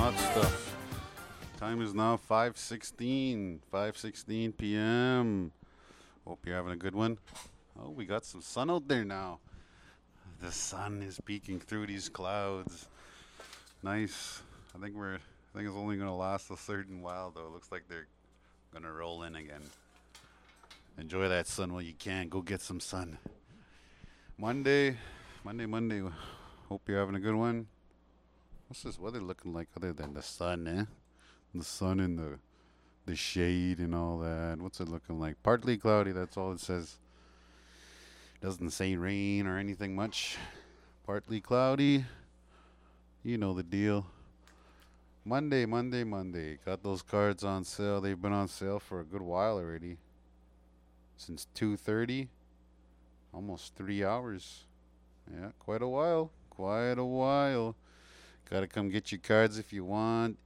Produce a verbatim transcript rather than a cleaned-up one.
hot stuff. Time is now five sixteen, five sixteen p m. Hope you're having a good one. Oh, we got some sun out there now. The sun is peeking through these clouds. Nice. I think we're. I think it's only gonna last a certain while though. It looks like they're gonna roll in again. Enjoy that sun while you can. Go get some sun. Monday, Monday, Monday. Hope you're having a good one. What's this weather looking like other than the sun, eh? The sun and the the shade and all that. What's it looking like? Partly cloudy, that's all it says. Doesn't say rain or anything much. Partly cloudy. You know the deal. Monday, Monday, Monday. Got those cards on sale. They've been on sale for a good while already. Since two thirty. Almost three hours. Yeah, quite a while. Quite a while. Gotta come get your cards if you want.